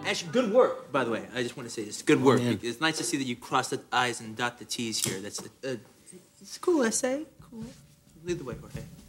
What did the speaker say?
Actually, good work, by the way. I just want to say this. Good work. man. It's nice to see that you cross the I's and dot the T's here. That's it's a cool essay. Cool. Lead the way, Jorge.